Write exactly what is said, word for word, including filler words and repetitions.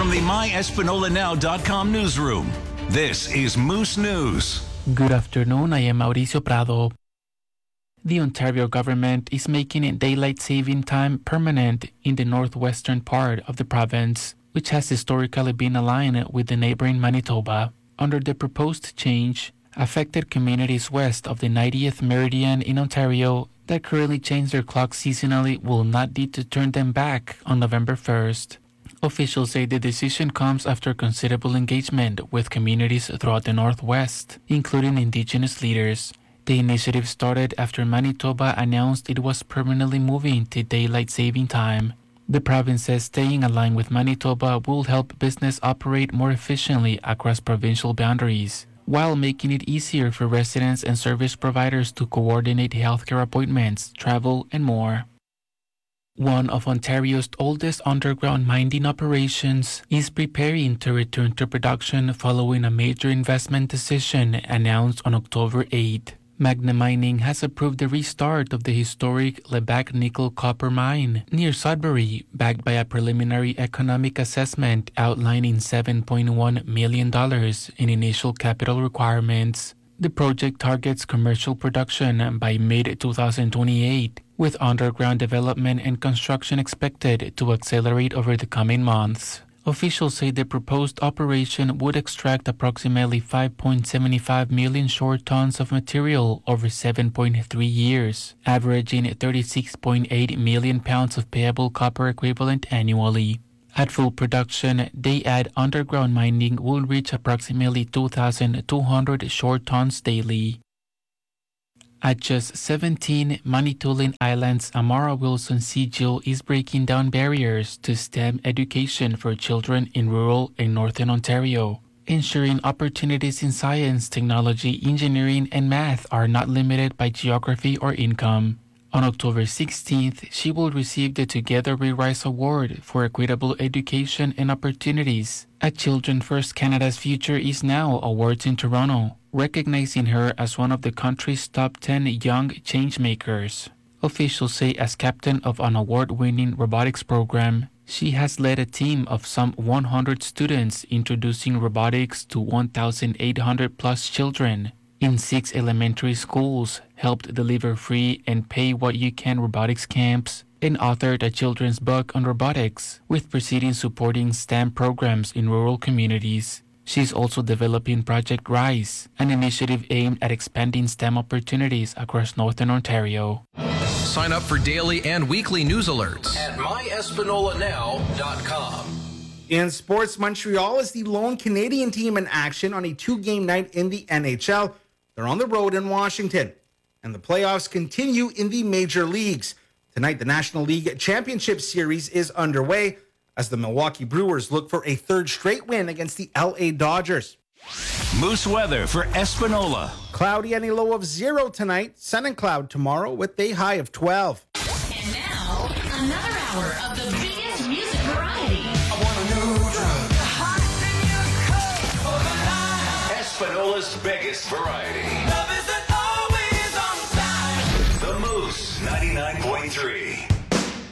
From the my espanola now dot com newsroom, this is Moose News. Good afternoon, I am Mauricio Prado. The Ontario government is making daylight saving time permanent in the northwestern part of the province, which has historically been aligned with the neighboring Manitoba. Under the proposed change, affected communities west of the ninetieth meridian in Ontario that currently change their clocks seasonally will not need to turn them back on November first. Officials say the decision comes after considerable engagement with communities throughout the Northwest, including Indigenous leaders. The initiative started after Manitoba announced it was permanently moving to daylight saving time. The province says staying aligned with Manitoba will help business operate more efficiently across provincial boundaries, while making it easier for residents and service providers to coordinate healthcare appointments, travel, and more. One of Ontario's oldest underground mining operations is preparing to return to production following a major investment decision announced on October eighth. Magna Mining has approved the restart of the historic Lebec nickel-copper mine near Sudbury, backed by a preliminary economic assessment outlining seven point one million dollars in initial capital requirements. The project targets commercial production by mid twenty twenty-eight, with underground development and construction expected to accelerate over the coming months. Officials say the proposed operation would extract approximately five point seven five million short tons of material over seven point three years, averaging thirty-six point eight million pounds of payable copper equivalent annually. At full production, they add underground mining will reach approximately two thousand two hundred short tons daily. At just seventeen Manitoulin Islands, Amara Wilson Sigil is breaking down barriers to STEM education for children in rural and northern Ontario, ensuring opportunities in science, technology, engineering, and math are not limited by geography or income. On October sixteenth, she will receive the Together We Rise Award for Equitable Education and Opportunities at Children First Canada's Future Is Now Awards in Toronto, recognizing her as one of the country's top ten young changemakers. Officials say as captain of an award-winning robotics program, she has led a team of some one hundred students introducing robotics to one thousand eight hundred plus children in six elementary schools, helped deliver free and pay-what-you-can robotics camps, and authored a children's book on robotics, with proceedings supporting STEM programs in rural communities. She's also developing Project Rise, an initiative aimed at expanding STEM opportunities across Northern Ontario. Sign up for daily and weekly news alerts at my espanola now dot com. In sports, Montreal is the lone Canadian team in action on a two-game night in the N H L. They're on the road in Washington. And the playoffs continue in the major leagues. Tonight, the National League Championship Series is underway as the Milwaukee Brewers look for a third straight win against the L A Dodgers. Moose weather for Espanola. Cloudy and a low of zero tonight. Sun and cloud tomorrow with a high of twelve. And now, another hour of the biggest music variety. I want a new drug. Espanola's biggest variety.